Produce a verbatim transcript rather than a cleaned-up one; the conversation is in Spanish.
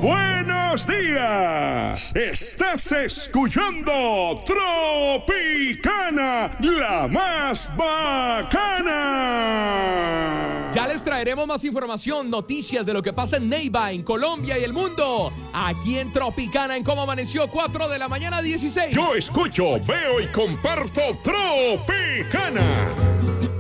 buenos días. Estás escuchando Tropicana, la más bacana. Ya les traeremos más información, noticias de lo que pasa en Neiva, en Colombia y el mundo. Aquí en Tropicana, en Cómo Amaneció, cuatro de la mañana, dieciséis. Yo escucho, veo y comparto Tropicana.